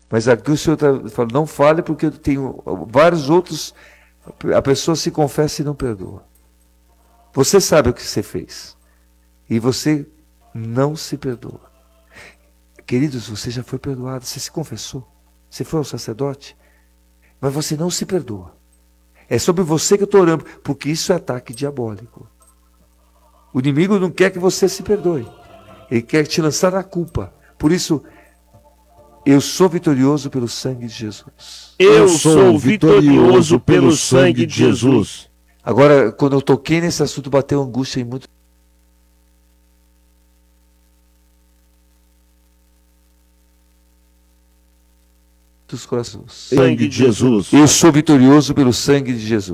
Mas aqui o Senhor está falando, não fale porque eu tenho vários outros, a pessoa se confessa e não perdoa. Você sabe o que você fez. E você não se perdoa. Queridos, você já foi perdoado, você se confessou. Você foi ao sacerdote. Mas você não se perdoa. É sobre você que eu estou orando, porque isso é ataque diabólico. O inimigo não quer que você se perdoe. Ele quer te lançar na culpa. Por isso, eu sou vitorioso pelo sangue de Jesus. Eu sou vitorioso pelo sangue de Jesus. Agora, quando eu toquei nesse assunto, bateu angústia em muitos corações. Sangue de Jesus. Eu sou vitorioso pelo sangue de Jesus.